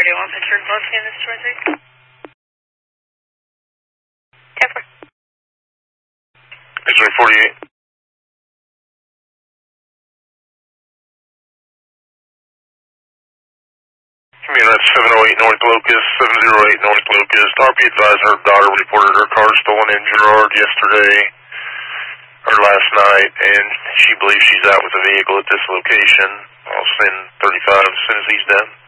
41 Pittsburgh, Buffalo, this is 23. 10-4. Pittsburgh 48. That's 708 North Locust, 708 North Locust. RP advised her daughter reported her car stolen in Girard yesterday, or last night, and she believes she's out with the vehicle at this location. I'll send 35 as soon as he's done.